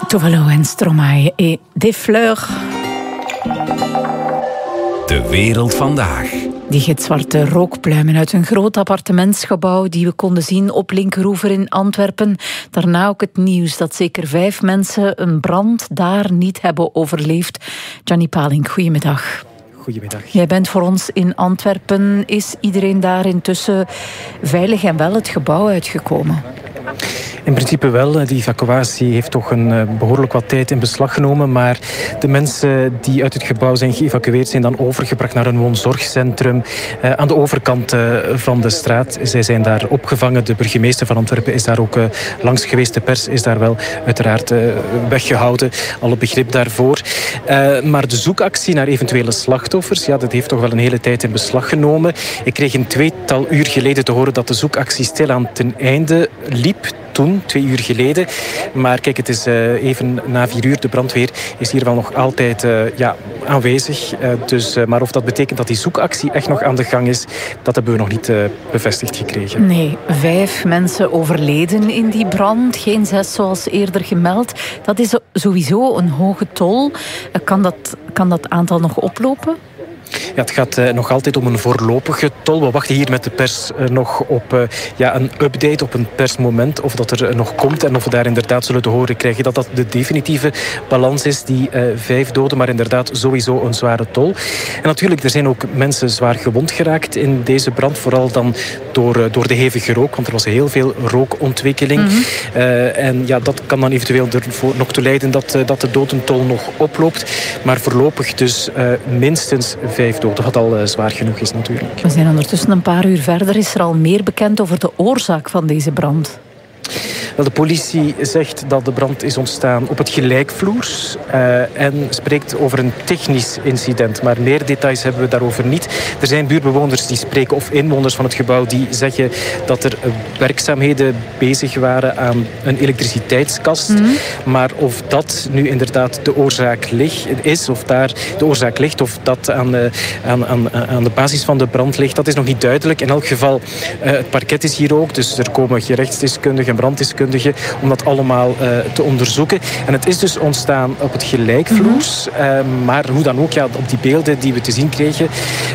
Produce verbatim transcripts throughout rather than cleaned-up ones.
Tuvalu en Stromae et des fleurs. De wereld vandaag. Die gitzwarte rookpluimen uit een groot appartementsgebouw die we konden zien op Linkeroever in Antwerpen. Daarna ook het nieuws dat zeker vijf mensen een brand daar niet hebben overleefd. Gianni Paling, goedemiddag. Goedemiddag. Jij bent voor ons in Antwerpen. Is iedereen daar intussen veilig en wel het gebouw uitgekomen? In principe wel. De evacuatie heeft toch een behoorlijk wat tijd in beslag genomen. Maar de mensen die uit het gebouw zijn geëvacueerd zijn dan overgebracht naar een woonzorgcentrum uh, aan de overkant uh, van de straat. Zij zijn daar opgevangen. De burgemeester van Antwerpen is daar ook uh, langs geweest. De pers is daar wel uiteraard uh, weggehouden. Alle begrip daarvoor. Uh, maar de zoekactie naar eventuele slachtoffers, ja, dat heeft toch wel een hele tijd in beslag genomen. Ik kreeg een tweetal uur geleden te horen dat de zoekactie stilaan ten einde liep. Toen, twee uur geleden. Maar kijk, het is uh, even na vier uur. De brandweer is hier wel nog altijd uh, ja, aanwezig. Uh, dus, uh, maar of dat betekent dat die zoekactie echt nog aan de gang is, dat hebben we nog niet uh, bevestigd gekregen. Nee, vijf mensen overleden in die brand. Geen zes zoals eerder gemeld. Dat is sowieso een hoge tol. Kan dat, kan dat aantal nog oplopen? Ja, het gaat uh, nog altijd om een voorlopige tol. We wachten hier met de pers uh, nog op uh, ja, een update, op een persmoment. Of dat er uh, nog komt en of we daar inderdaad zullen te horen krijgen dat dat de definitieve balans is. Die uh, vijf doden, maar inderdaad sowieso een zware tol. En natuurlijk, er zijn ook mensen zwaar gewond geraakt in deze brand. Vooral dan door, uh, door de hevige rook, want er was heel veel rookontwikkeling. Mm-hmm. Uh, en ja, dat kan dan eventueel ervoor nog toe leiden dat, uh, dat de dodentol nog oploopt. Maar voorlopig dus uh, minstens vijf doden, wat al uh, zwaar genoeg is natuurlijk. We zijn ondertussen een paar uur verder. Is er al meer bekend over de oorzaak van deze brand? Wel, de politie zegt dat de brand is ontstaan op het gelijkvloers uh, en spreekt over een technisch incident. Maar meer details hebben we daarover niet. Er zijn buurtbewoners die spreken, of inwoners van het gebouw, die zeggen dat er werkzaamheden bezig waren aan een elektriciteitskast. Mm-hmm. Maar of dat nu inderdaad de oorzaak ligt, is, of daar de oorzaak ligt, of dat aan, uh, aan, aan, aan de basis van de brand ligt, dat is nog niet duidelijk. In elk geval, uh, het parket is hier ook, dus er komen gerechtsdeskundigen en branddeskundigen om dat allemaal uh, te onderzoeken. En het is dus ontstaan op het gelijkvloers. Uh, maar hoe dan ook, ja, op die beelden die we te zien kregen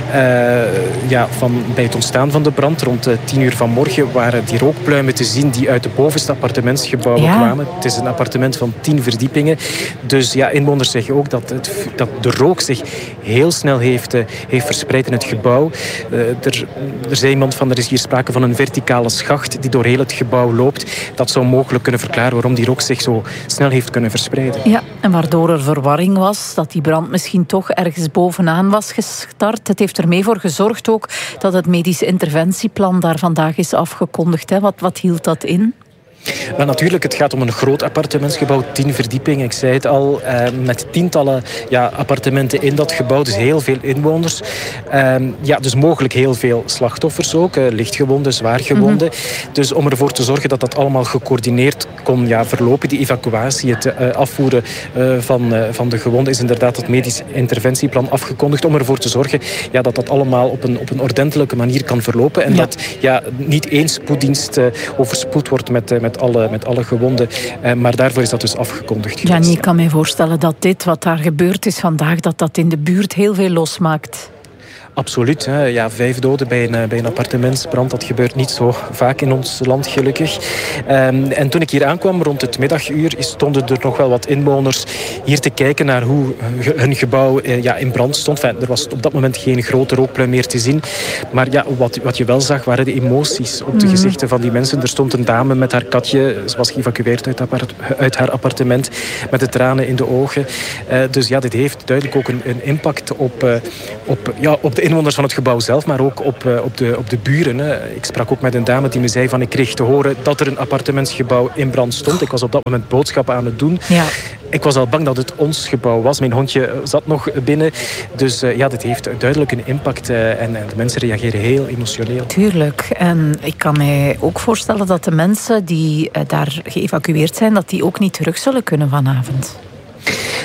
uh, ja, van, bij het ontstaan van de brand, rond uh, tien uur vanmorgen, waren die rookpluimen te zien die uit de bovenste appartementsgebouwen ja. kwamen. Het is een appartement van tien verdiepingen. Dus ja, inwoners zeggen ook dat, het, dat de rook zich heel snel heeft, uh, heeft verspreid in het gebouw. Uh, er, er zei iemand van, er is hier sprake van een verticale schacht die door heel het gebouw loopt. Dat zou mogelijk kunnen verklaren waarom die rook zich zo snel heeft kunnen verspreiden. Ja, en waardoor er verwarring was, dat die brand misschien toch ergens bovenaan was gestart. Het heeft ermee voor gezorgd ook dat het medisch interventieplan daar vandaag is afgekondigd. Hè. Wat, wat hield dat in? Maar natuurlijk, het gaat om een groot appartementsgebouw, tien verdiepingen, ik zei het al, eh, met tientallen ja, appartementen in dat gebouw, dus heel veel inwoners. Eh, ja, dus mogelijk heel veel slachtoffers ook, eh, lichtgewonden, zwaargewonden. Mm-hmm. Dus om ervoor te zorgen dat dat allemaal gecoördineerd kon ja, verlopen, die evacuatie, het uh, afvoeren uh, van, uh, van de gewonden, is inderdaad het medisch interventieplan afgekondigd, om ervoor te zorgen ja, dat dat allemaal op een, op een ordentelijke manier kan verlopen en ja. dat ja, niet één spoeddienst uh, overspoeld wordt met, uh, met Met alle, met alle gewonden. Eh, maar daarvoor is dat dus afgekondigd. Ja, ik kan me voorstellen dat dit, wat daar gebeurd is vandaag, dat dat in de buurt heel veel losmaakt. Absoluut. Hè. Ja, vijf doden bij een, bij een appartementsbrand. Dat gebeurt niet zo vaak in ons land, gelukkig. Um, en toen ik hier aankwam, rond het middaguur, stonden er nog wel wat inwoners hier te kijken naar hoe hun gebouw uh, ja, in brand stond. Enfin, er was op dat moment geen grote rookpluim meer te zien. Maar ja, wat, wat je wel zag, waren de emoties op de mm. gezichten van die mensen. Er stond een dame met haar katje. Ze was geëvacueerd uit, appart- uit haar appartement met de tranen in de ogen. Uh, dus ja, dit heeft duidelijk ook een, een impact op, uh, op, ja, op de inwoners van het gebouw zelf, maar ook op, uh, op, de, op de buren. Hè. Ik sprak ook met een dame die me zei van, ik kreeg te horen dat er een appartementsgebouw in brand stond. Ik was op dat moment boodschappen aan het doen. Ja. Ik was al bang dat het ons gebouw was. Mijn hondje zat nog binnen. Dus uh, ja, dit heeft duidelijk een impact. Uh, en, en de mensen reageren heel emotioneel. Tuurlijk. En ik kan mij ook voorstellen dat de mensen die uh, daar geëvacueerd zijn, dat die ook niet terug zullen kunnen vanavond.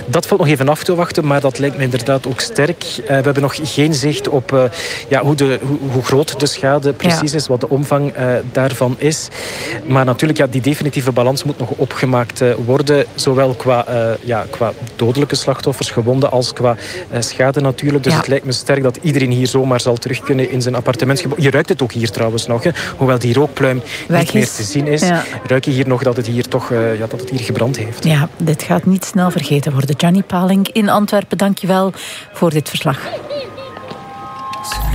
Dat valt nog even af te wachten, maar dat lijkt me inderdaad ook sterk. Uh, we hebben nog geen zicht op uh, ja, hoe, de, hoe, hoe groot de schade precies ja. is, wat de omvang uh, daarvan is. Maar natuurlijk, ja, die definitieve balans moet nog opgemaakt uh, worden, zowel qua, uh, ja, qua dodelijke slachtoffers, gewonden, als qua uh, schade natuurlijk. Dus ja. het lijkt me sterk dat iedereen hier zomaar zal terug kunnen in zijn appartementsgebouw. Je ruikt het ook hier trouwens nog, hè. Hoewel die rookpluim Weg niet is. meer te zien is, ja. ruik je hier nog dat het hier toch uh, ja, dat het hier gebrand heeft. Ja, dit gaat niet snel vergeten worden. Gianni Paling in Antwerpen, dankjewel voor dit verslag.